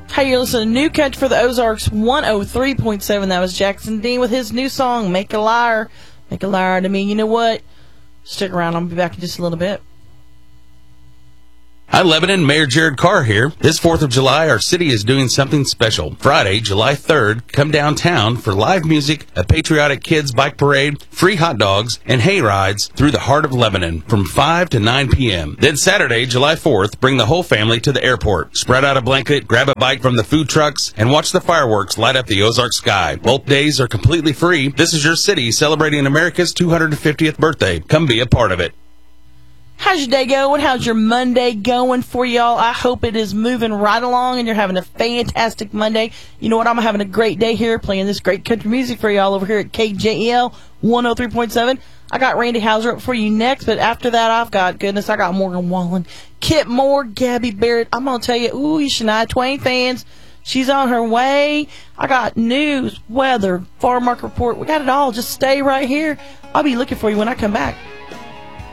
Hey, you're listening to New Country for the Ozarks 103.7. That was Jackson Dean with his new song, Make a Liar. Make a liar to me. You know what? Stick around. I'll be back in just a little bit. Hi, Lebanon. Mayor Jared Carr here. This 4th of July, our city is doing something special. Friday, July 3rd, come downtown for live music, a patriotic kids bike parade, free hot dogs, and hay rides through the heart of Lebanon from 5 to 9 p.m. Then Saturday, July 4th, bring the whole family to the airport. Spread out a blanket, grab a bite from the food trucks, and watch the fireworks light up the Ozark sky. Both days are completely free. This is your city celebrating America's 250th birthday. Come be a part of it. How's your day going? How's your Monday going for y'all? I hope it is moving right along and you're having a fantastic Monday. You know what? I'm having a great day here playing this great country music for y'all over here at KJEL 103.7. I got Randy Houser up for you next, but after that, I got Morgan Wallen, Kip Moore, Gabby Barrett. I'm going to tell you, you Shania Twain fans, she's on her way. I got news, weather, farm market report. We got it all. Just stay right here. I'll be looking for you when I come back.